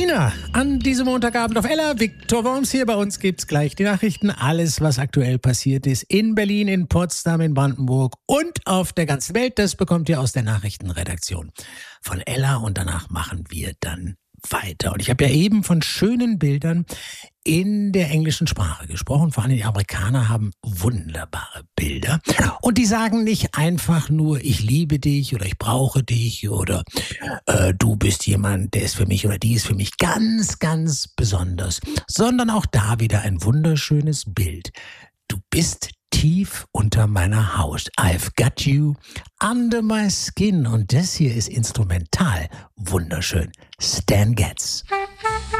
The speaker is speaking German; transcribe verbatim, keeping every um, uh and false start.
Tina, an diesem Montagabend auf Ella, Viktor Worms hier. Bei uns gibt's gleich die Nachrichten. Alles, was aktuell passiert ist in Berlin, in Potsdam, in Brandenburg und auf der ganzen Welt, das bekommt ihr aus der Nachrichtenredaktion von Ella. Und danach machen wir dann weiter. Und ich habe ja eben von schönen Bildern in der englischen Sprache gesprochen. Vor allem die Amerikaner haben wunderbare Bilder. Und die sagen nicht einfach nur, ich liebe dich oder ich brauche dich oder äh, du bist jemand, der ist für mich oder die ist für mich ganz, ganz besonders. Sondern auch da wieder ein wunderschönes Bild. Du bist tief unter meiner Haut. I've got you under my skin. Und das hier ist instrumental wunderschön. Stan Getz.